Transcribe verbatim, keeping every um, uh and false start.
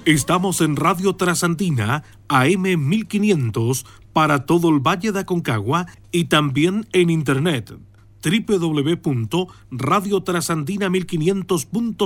Estamos en Radio Trasandina, A M mil quinientos, para todo el Valle de Aconcagua y también en internet, doble u doble u doble u punto radio trasandina mil quinientos punto